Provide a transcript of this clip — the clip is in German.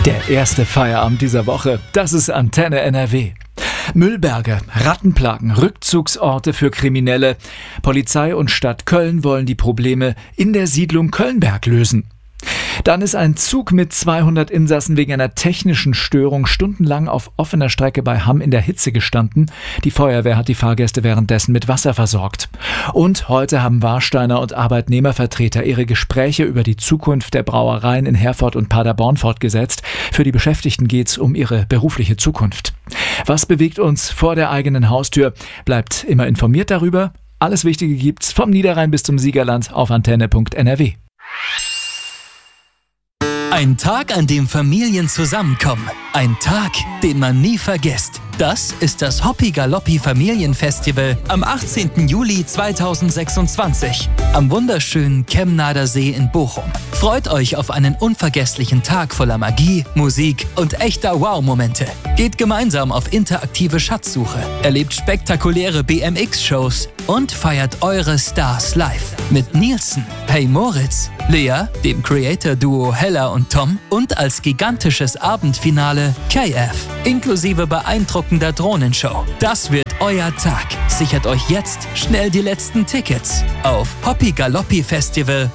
Der erste Feierabend dieser Woche, das ist Antenne NRW. Müllberge, Rattenplagen, Rückzugsorte für Kriminelle. Polizei und Stadt Köln wollen die Probleme in der Siedlung Kölnberg lösen. Dann ist ein Zug mit 200 Insassen wegen einer technischen Störung stundenlang auf offener Strecke bei Hamm in der Hitze gestanden. Die Feuerwehr hat die Fahrgäste währenddessen mit Wasser versorgt. Und heute haben Warsteiner und Arbeitnehmervertreter ihre Gespräche über die Zukunft der Brauereien in Herford und Paderborn fortgesetzt. Für die Beschäftigten geht's um ihre berufliche Zukunft. Was bewegt uns vor der eigenen Haustür? Bleibt immer informiert darüber. Alles Wichtige gibt's vom Niederrhein bis zum Siegerland auf antenne.nrw. Ein Tag, an dem Familien zusammenkommen. Ein Tag, den man nie vergisst. Das ist das Hoppi Galoppi Familienfestival am 18. Juli 2026 am wunderschönen Kemnader See in Bochum. Freut euch auf einen unvergesslichen Tag voller Magie, Musik und echter Wow-Momente. Geht gemeinsam auf interaktive Schatzsuche, erlebt spektakuläre BMX-Shows und feiert eure Stars live. Mit Nielsen, Hey Moritz, Lea, dem Creator-Duo Hella und Tom und als gigantisches Abendfinale KF, inklusive beeindruckender Drohnenshow. Das wird euer Tag. Sichert euch jetzt schnell die letzten Tickets auf hoppigaloppi-festival.de.